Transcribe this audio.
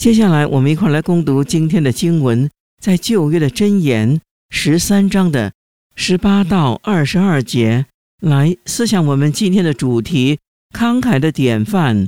接下来我们一块来攻读今天的经文，在旧约的箴言13章的18到22节，来思想我们今天的主题：慷慨的典范